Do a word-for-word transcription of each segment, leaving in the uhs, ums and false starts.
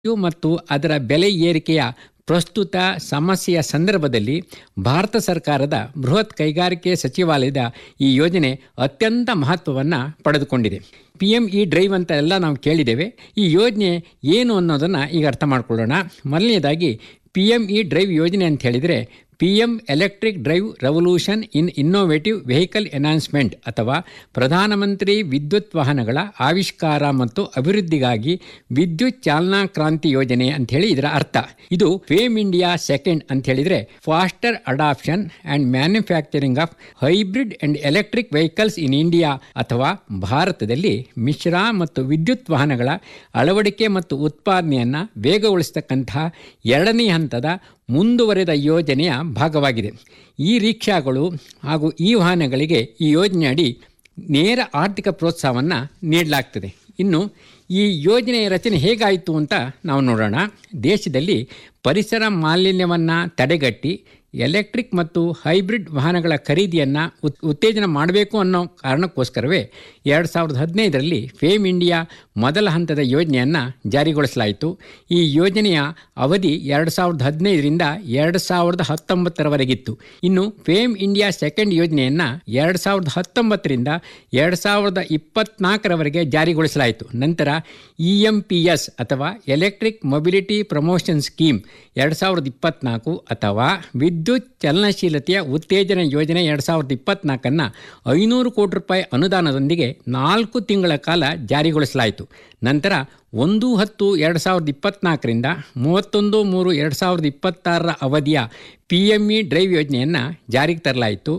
ಮತ್ತು ಅದರ ಬೆಲೆ ಏರಿಕೆಯ ಪ್ರಸ್ತುತ ಸಮಸ್ಯೆಯ ಸಂದರ್ಭದಲ್ಲಿ ಭಾರತ ಸರ್ಕಾರದ ಬೃಹತ್ ಕೈಗಾರಿಕೆ ಸಚಿವಾಲಯದ ಈ ಯೋಜನೆ ಅತ್ಯಂತ ಮಹತ್ವವನ್ನು ಪಡೆದುಕೊಂಡಿದೆ. ಪಿ ಎಮ್ ಇ ಡ್ರೈವ್ ಅಂತ ಎಲ್ಲ ನಾವು ಕೇಳಿದ್ದೇವೆ. ಈ ಯೋಜನೆ ಏನು ಅನ್ನೋದನ್ನು ಈಗ ಅರ್ಥ ಮಾಡ್ಕೊಳ್ಳೋಣ. ಮೊದಲನೇದಾಗಿ ಪಿ ಎಮ್ ಇ ಡ್ರೈವ್ ಯೋಜನೆ ಅಂತ ಹೇಳಿದರೆ P M electric drive revolution ಇನ್ ಇನ್ನೋವೇಟಿವ್ ವೆಹಿಕಲ್ ಎನ್ಹಾನ್ಸ್ಮೆಂಟ್ ಅಥವಾ ಪ್ರಧಾನಮಂತ್ರಿ ವಿದ್ಯುತ್ ವಾಹನಗಳ ಆವಿಷ್ಕಾರ ಮತ್ತು ಅಭಿವೃದ್ಧಿಗಾಗಿ ವಿದ್ಯುತ್ ಚಾಲನಾ ಕ್ರಾಂತಿ ಯೋಜನೆ ಅಂಥೇಳಿ ಇದರ ಅರ್ಥ. ಇದು ಫೇಮ್ ಇಂಡಿಯಾ ಸೆಕೆಂಡ್ ಅಂತ ಹೇಳಿದರೆ faster adoption and manufacturing of hybrid and electric vehicles in India ಅಥವಾ ಭಾರತದಲ್ಲಿ ಮಿಶ್ರ ಮತ್ತು ವಿದ್ಯುತ್ ವಾಹನಗಳ ಅಳವಡಿಕೆ ಮತ್ತು ಉತ್ಪಾದನೆಯನ್ನು ವೇಗಗೊಳಿಸತಕ್ಕಂಥ ಎರಡನೇ ಹಂತದ ಮುಂದುವರೆದ ಯೋಜನೆಯ ಭಾಗವಾಗಿದೆ. ಈ ರಿಕ್ಷಾಗಳು ಹಾಗೂ ಈ ವಾಹನಗಳಿಗೆ ಈ ಯೋಜನೆಯಡಿ ನೇರ ಆರ್ಥಿಕ ಪ್ರೋತ್ಸಾಹವನ್ನು ನೀಡಲಾಗ್ತದೆ. ಇನ್ನು ಈ ಯೋಜನೆಯ ರಚನೆ ಹೇಗಾಯಿತು ಅಂತ ನಾವು ನೋಡೋಣ. ದೇಶದಲ್ಲಿ ಪರಿಸರ ಮಾಲಿನ್ಯವನ್ನು ತಡೆಗಟ್ಟಿ ಎಲೆಕ್ಟ್ರಿಕ್ ಮತ್ತು ಹೈಬ್ರಿಡ್ ವಾಹನಗಳ ಖರೀದಿಯನ್ನು ಉತ್ ಉತ್ತೇಜನ ಮಾಡಬೇಕು ಅನ್ನೋ ಕಾರಣಕ್ಕೋಸ್ಕರವೇ ಎರಡು ಸಾವಿರದ ಹದಿನೈದರಲ್ಲಿ ಫೇಮ್ ಇಂಡಿಯಾ ಮೊದಲ ಹಂತದ ಯೋಜನೆಯನ್ನು ಜಾರಿಗೊಳಿಸಲಾಯಿತು. ಈ ಯೋಜನೆಯ ಅವಧಿ ಎರಡು ಸಾವಿರದ ಹದಿನೈದರಿಂದ ಎರಡು ಸಾವಿರದ ಹತ್ತೊಂಬತ್ತರವರೆಗಿತ್ತು. ಇನ್ನು ಫೇಮ್ ಇಂಡಿಯಾ ಸೆಕೆಂಡ್ ಯೋಜನೆಯನ್ನು ಎರಡು ಸಾವಿರದ ಹತ್ತೊಂಬತ್ತರಿಂದ ಎರಡು ಸಾವಿರದ ಇಪ್ಪತ್ತ್ನಾಲ್ಕರವರೆಗೆ ಜಾರಿಗೊಳಿಸಲಾಯಿತು. ನಂತರ ಇ ಎಮ್ ಪಿ ಎಸ್ ಅಥವಾ ಎಲೆಕ್ಟ್ರಿಕ್ ಮೊಬಿಲಿಟಿ ಪ್ರಮೋಷನ್ ಸ್ಕೀಮ್ ಎರಡು ಸಾವಿರದ ಇಪ್ಪತ್ತ್ನಾಲ್ಕು ಅಥವಾ ವಿದ್ಯುತ್ ಚಲನಶೀಲತೆಯ ಉತ್ತೇಜನ ಯೋಜನೆ ಎರಡು ಸಾವಿರದ ಇಪ್ಪತ್ತ್ನಾಲ್ಕನ್ನು ಐನೂರು ಕೋಟಿ ರೂಪಾಯಿ ಅನುದಾನದೊಂದಿಗೆ ನಾಲ್ಕು ತಿಂಗಳ ಕಾಲ ಜಾರಿಗೊಳಿಸಲಾಯಿತು. ನಂತರ ಒಂದು ಹತ್ತು ಎರಡು ಸಾವಿರದ ಇಪ್ಪತ್ತ್ನಾಲ್ಕರಿಂದ ಮೂವತ್ತೊಂದು ಮೂರು ಎರಡು ಸಾವಿರದ ಇಪ್ಪತ್ತಾರರ ಅವಧಿಯ ಪಿ ಎಮ್ ಇ ಡ್ರೈವ್ ಯೋಜನೆಯನ್ನು ಜಾರಿಗೆ ತರಲಾಯಿತು.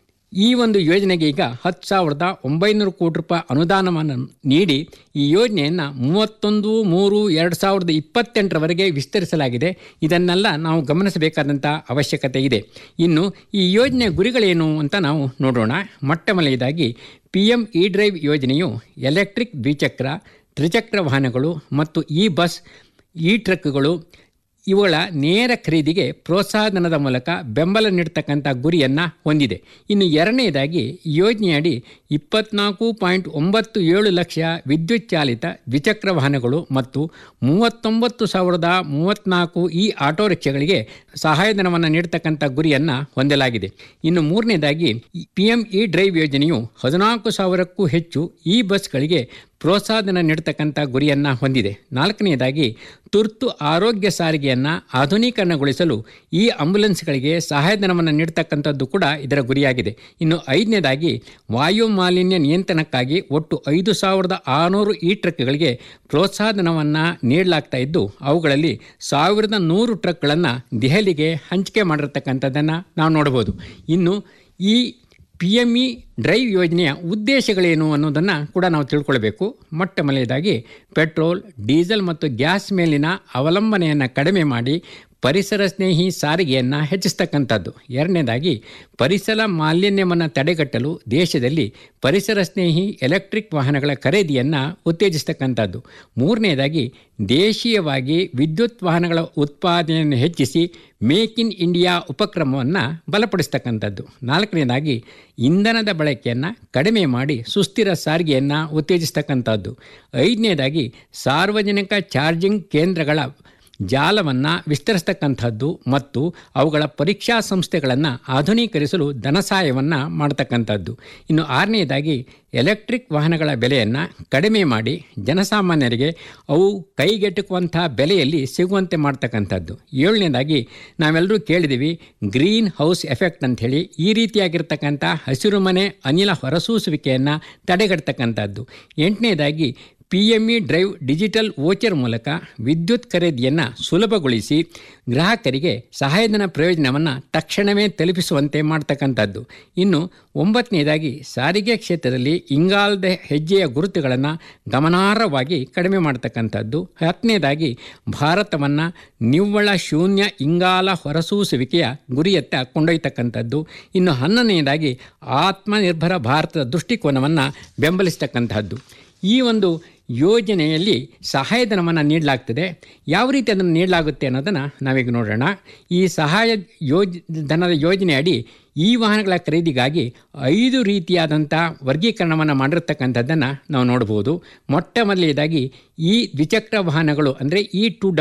ಈ ಒಂದು ಯೋಜನೆಗೆ ಈಗ ಹತ್ತು ಸಾವಿರದ ಒಂಬೈನೂರು ಕೋಟಿ ರೂಪಾಯಿ ಅನುದಾನವನ್ನು ನೀಡಿ ಈ ಯೋಜನೆಯನ್ನು ಮೂವತ್ತೊಂದು ಮೂರು ಎರಡು ಸಾವಿರದ ಇಪ್ಪತ್ತೆಂಟರವರೆಗೆ ವಿಸ್ತರಿಸಲಾಗಿದೆ. ಇದನ್ನೆಲ್ಲ ನಾವು ಗಮನಿಸಬೇಕಾದಂಥ ಅವಶ್ಯಕತೆ ಇದೆ. ಇನ್ನು ಈ ಯೋಜನೆಯ ಗುರಿಗಳೇನು ಅಂತ ನಾವು ನೋಡೋಣ. ಮೊಟ್ಟ ಮೊದಲನೇದಾಗಿ ಪಿ ಎಮ್ ಇ ಡ್ರೈವ್ ಯೋಜನೆಯು ಎಲೆಕ್ಟ್ರಿಕ್ ದ್ವಿಚಕ್ರ ತ್ರಿಚಕ್ರ ವಾಹನಗಳು ಮತ್ತು ಇ ಬಸ್ ಇ ಟ್ರಕ್ಗಳು ಇವುಗಳ ನೇರ ಖರೀದಿಗೆ ಪ್ರೋತ್ಸಾಹಧನದ ಮೂಲಕ ಬೆಂಬಲ ನೀಡತಕ್ಕಂಥ ಗುರಿಯನ್ನು ಹೊಂದಿದೆ. ಇನ್ನು ಎರಡನೇದಾಗಿ ಯೋಜನೆಯಡಿ ಇಪ್ಪತ್ನಾಲ್ಕು ಪಾಯಿಂಟ್ ಒಂಬತ್ತು ಏಳು ಲಕ್ಷ ವಿದ್ಯುತ್ ಚಾಲಿತ ದ್ವಿಚಕ್ರ ವಾಹನಗಳು ಮತ್ತು ಮೂವತ್ತೊಂಬತ್ತು ಸಾವಿರದ ಮೂವತ್ತ್ನಾಲ್ಕು ಈ ಆಟೋ ರಿಕ್ಷಾಗಳಿಗೆ ಸಹಾಯಧನವನ್ನು ನೀಡತಕ್ಕಂಥ ಗುರಿಯನ್ನು ಹೊಂದಲಾಗಿದೆ. ಇನ್ನು ಮೂರನೇದಾಗಿ ಪಿ ಎಮ್ ಇ ಡ್ರೈವ್ ಯೋಜನೆಯು ಹದಿನಾಲ್ಕು ಸಾವಿರಕ್ಕೂ ಹೆಚ್ಚು ಈ ಬಸ್ಗಳಿಗೆ ಪ್ರೋತ್ಸಾಹಧನ ನೀಡತಕ್ಕಂಥ ಗುರಿಯನ್ನು ಹೊಂದಿದೆ. ನಾಲ್ಕನೆಯದಾಗಿ ತುರ್ತು ಆರೋಗ್ಯ ಸಾರಿಗೆಯನ್ನು ಆಧುನೀಕರಣಗೊಳಿಸಲು ಈ ಆಂಬ್ಯುಲೆನ್ಸ್ಗಳಿಗೆ ಸಹಾಯಧನವನ್ನು ನೀಡತಕ್ಕಂಥದ್ದು ಕೂಡ ಇದರ ಗುರಿಯಾಗಿದೆ. ಇನ್ನು ಐದನೇದಾಗಿ ವಾಯು ಮಾಲಿನ್ಯ ನಿಯಂತ್ರಣಕ್ಕಾಗಿ ಒಟ್ಟು ಐದು ಸಾವಿರದ ಆರುನೂರು ಈ ಟ್ರಕ್ಗಳಿಗೆ ಪ್ರೋತ್ಸಾಹಧನವನ್ನು ನೀಡಲಾಗ್ತಾ ಇದ್ದು ಅವುಗಳಲ್ಲಿ ಸಾವಿರದ ನೂರು ಟ್ರಕ್ಗಳನ್ನು ದೆಹಲಿಗೆ ಹಂಚಿಕೆ ಮಾಡಿರ್ತಕ್ಕಂಥದ್ದನ್ನು ನಾವು ನೋಡ್ಬೋದು. ಇನ್ನು ಈ ಪಿ ಎಮ್ ಇ ಡ್ರೈವ್ ಯೋಜನೆಯ ಉದ್ದೇಶಗಳೇನು ಅನ್ನೋದನ್ನು ಕೂಡ ನಾವು ತಿಳ್ಕೊಳ್ಬೇಕು. ಮೊಟ್ಟ ಮೊದಲನೇದಾಗಿ ಪೆಟ್ರೋಲ್, ಡೀಸೆಲ್ ಮತ್ತು ಗ್ಯಾಸ್ ಮೇಲಿನ ಅವಲಂಬನೆಯನ್ನು ಕಡಿಮೆ ಮಾಡಿ ಪರಿಸರ ಸ್ನೇಹಿ ಸಾರಿಗೆಯನ್ನು ಹೆಚ್ಚಿಸ್ತಕ್ಕಂಥದ್ದು. ಎರಡನೇದಾಗಿ ಪರಿಸರ ಮಾಲಿನ್ಯವನ್ನು ತಡೆಗಟ್ಟಲು ದೇಶದಲ್ಲಿ ಪರಿಸರ ಸ್ನೇಹಿ ಎಲೆಕ್ಟ್ರಿಕ್ ವಾಹನಗಳ ಖರೀದಿಯನ್ನು ಉತ್ತೇಜಿಸ್ತಕ್ಕಂಥದ್ದು. ಮೂರನೇದಾಗಿ ದೇಶೀಯವಾಗಿ ವಿದ್ಯುತ್ ವಾಹನಗಳ ಉತ್ಪಾದನೆಯನ್ನು ಹೆಚ್ಚಿಸಿ ಮೇಕ್ ಇನ್ ಇಂಡಿಯಾ ಉಪಕ್ರಮವನ್ನು ಬಲಪಡಿಸ್ತಕ್ಕಂಥದ್ದು. ನಾಲ್ಕನೇದಾಗಿ ಇಂಧನದ ಬಳಕೆಯನ್ನು ಕಡಿಮೆ ಮಾಡಿ ಸುಸ್ಥಿರ ಸಾರಿಗೆಯನ್ನು ಉತ್ತೇಜಿಸ್ತಕ್ಕಂಥದ್ದು. ಐದನೇದಾಗಿ ಸಾರ್ವಜನಿಕ ಚಾರ್ಜಿಂಗ್ ಕೇಂದ್ರಗಳ ಜಾಲವನ್ನು ವಿಸ್ತರಿಸ್ತಕ್ಕಂಥದ್ದು ಮತ್ತು ಅವುಗಳ ಪರೀಕ್ಷಾ ಸಂಸ್ಥೆಗಳನ್ನು ಆಧುನೀಕರಿಸಲು ಧನಸಹಾಯವನ್ನು ಮಾಡತಕ್ಕಂಥದ್ದು. ಇನ್ನು ಆರನೇದಾಗಿ ಎಲೆಕ್ಟ್ರಿಕ್ ವಾಹನಗಳ ಬೆಲೆಯನ್ನು ಕಡಿಮೆ ಮಾಡಿ ಜನಸಾಮಾನ್ಯರಿಗೆ ಅವು ಕೈಗೆಟುಕುವಂಥ ಬೆಲೆಯಲ್ಲಿ ಸಿಗುವಂತೆ ಮಾಡ್ತಕ್ಕಂಥದ್ದು. ಏಳನೇದಾಗಿ ನಾವೆಲ್ಲರೂ ಕೇಳಿದ್ದೀವಿ ಗ್ರೀನ್ ಹೌಸ್ ಎಫೆಕ್ಟ್ ಅಂಥೇಳಿ. ಈ ರೀತಿಯಾಗಿರ್ತಕ್ಕಂಥ ಹಸಿರು ಮನೆ ಅನಿಲ ಹೊರಸೂಸುವಿಕೆಯನ್ನು ತಡೆಗಟ್ಟತಕ್ಕಂಥದ್ದು. ಎಂಟನೇದಾಗಿ P M E drive digital voucher ಮೂಲಕ ವಿದ್ಯುತ್ ಖರೀದಿಯನ್ನು ಸುಲಭಗೊಳಿಸಿ ಗ್ರಾಹಕರಿಗೆ ಸಹಾಯಧನ ಪ್ರಯೋಜನವನ್ನು ತಕ್ಷಣವೇ ತಲುಪಿಸುವಂತೆ ಮಾಡ್ತಕ್ಕಂಥದ್ದು. ಇನ್ನು ಒಂಬತ್ತನೇದಾಗಿ ಸಾರಿಗೆ ಕ್ಷೇತ್ರದಲ್ಲಿ ಇಂಗಾಲದ ಹೆಜ್ಜೆಯ ಗುರುತುಗಳನ್ನು ಗಮನಾರ್ಹವಾಗಿ ಕಡಿಮೆ ಮಾಡ್ತಕ್ಕಂಥದ್ದು. ಹತ್ತನೇದಾಗಿ ಭಾರತವನ್ನು ನಿವ್ವಳ ಶೂನ್ಯ ಇಂಗಾಲ ಹೊರಸೂಸುವಿಕೆಯ ಗುರಿಯತ್ತ ಕೊಂಡೊಯ್ತಕ್ಕಂಥದ್ದು. ಇನ್ನು ಹನ್ನೊಂದನೇದಾಗಿ ಆತ್ಮನಿರ್ಭರ ಭಾರತದ ದೃಷ್ಟಿಕೋನವನ್ನು ಬೆಂಬಲಿಸ್ತಕ್ಕಂಥದ್ದು. ಈ ಒಂದು ಯೋಜನೆಯಲ್ಲಿ ಸಹಾಯಧನವನ್ನು ನೀಡಲಾಗ್ತದೆ. ಯಾವ ರೀತಿ ಅದನ್ನು ನೀಡಲಾಗುತ್ತೆ ಅನ್ನೋದನ್ನು ನಾವೀಗ ನೋಡೋಣ. ಈ ಸಹಾಯ ಯೋಜ ಧನದ ಯೋಜನೆ ಅಡಿ ಈ ವಾಹನಗಳ ಖರೀದಿಗಾಗಿ ಐದು ರೀತಿಯಾದಂಥ ವರ್ಗೀಕರಣವನ್ನು ಮಾಡಿರ್ತಕ್ಕಂಥದ್ದನ್ನು ನಾವು ನೋಡ್ಬೋದು. ಮೊಟ್ಟ ಮೊದಲನೇದಾಗಿ ಈ ದ್ವಿಚಕ್ರ ವಾಹನಗಳು ಅಂದರೆ ಈ ಟು